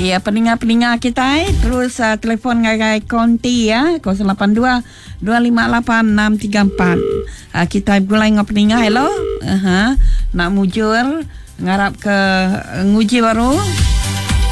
Ya, pendengar-pendengar kita terus telefon ngai konti ya 082 258 634. Kita mulai dengan pendengar. Hello. Nak mujur ngarap ke nguji baru.